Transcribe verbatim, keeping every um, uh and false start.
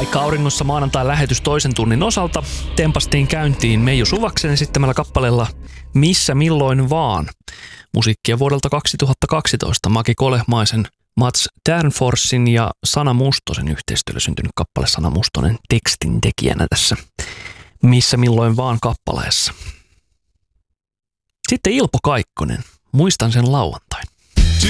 Aika auringossa maanantain lähetys toisen tunnin osalta. Tempastiin käyntiin Meiju Suvaksen esittämällä kappaleella Missä milloin vaan. Musiikkia vuodelta kaksituhattakaksitoista Maki Kolehmaisen, Mats Ternforsin ja Sana Mustosen yhteistyöllä syntynyt kappale. Sana Mustonen tekstin tekijänä tässä Missä milloin vaan kappaleessa. Sitten Ilpo Kaikkonen. Muistan sen lauantai.